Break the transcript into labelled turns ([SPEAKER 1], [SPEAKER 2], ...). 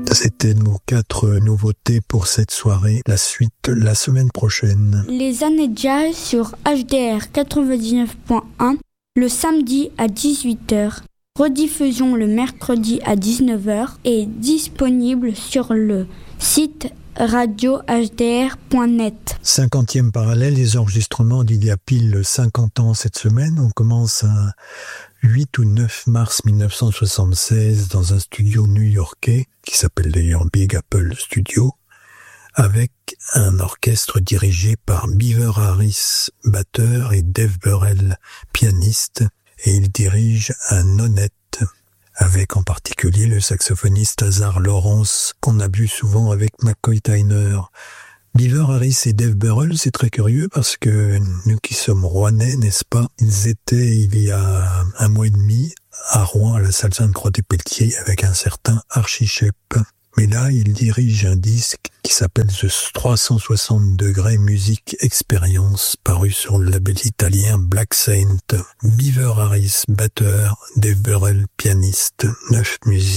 [SPEAKER 1] C'était nos 4 nouveautés pour cette soirée. La suite la semaine prochaine.
[SPEAKER 2] Les années jazz sur HDR 99.1 le samedi à 18h. Rediffusion le mercredi à 19h et disponible sur le site radiohdr.net.
[SPEAKER 1] 50e parallèle, les enregistrements d'il y a pile 50 ans cette semaine. On commence à 8 ou 9 mars 1976 dans un studio new-yorkais qui s'appelle d'ailleurs Big Apple Studio, avec un orchestre dirigé par Beaver Harris, batteur, et Dave Burrell, pianiste, et il dirige un nonette, avec en particulier le saxophoniste Azar Lawrence, qu'on a vu souvent avec McCoy Tyner. Beaver Harris et Dave Burrell, c'est très curieux parce que nous qui sommes rouennais, n'est-ce pas, ils étaient il y a 1 mois et demi à Rouen, à la salle Sainte-Croix-des-Pelletiers, avec un certain Archie Shepp. Mais là, il dirige un disque qui s'appelle The 360 degrés Music Experience, paru sur le label italien Black Saint. Beaver Harris, batteur, Dave Burrell, pianiste, 9 musiques.